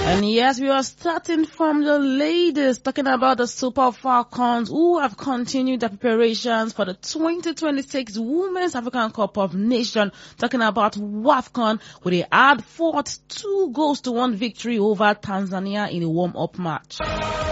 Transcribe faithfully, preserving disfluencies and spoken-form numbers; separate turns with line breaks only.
And yes, we are starting from the ladies, talking about the Super Falcons who have continued their preparations for the twenty twenty-six Women's African Cup of Nations, talking about WAFCON, where they had fought two goals to one victory over Tanzania in a warm-up match.